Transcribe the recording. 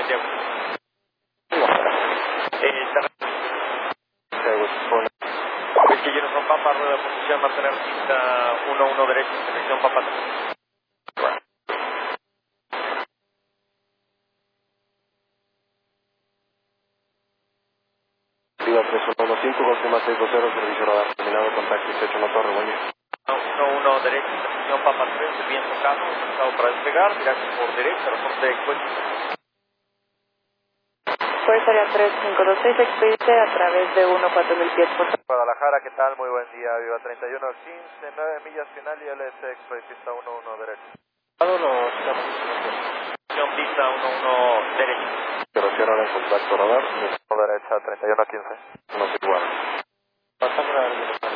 Es que yo son Papa, rueda de posición, mantener pista 1-1 derecha, selección Papa. Viva 3115, confirma 620, servicio radar terminado, contacto 18 no torre, buen día. 1-1 derecha, selección Papa 3, el viento calmo, estado para despegar, viraje por derecha, reporte de coche. Fuerza Aérea 3526, expedite a través de 14000 pies por segundo. Guadalajara, ¿qué tal? Muy buen día, Viva 3115, 9 millas final y LS Express, pista 1-1 derecha. Selección pista 1-1 derecha. Operación ahora en contacto radar, Derecha 3115. no sé igual. Pasamos a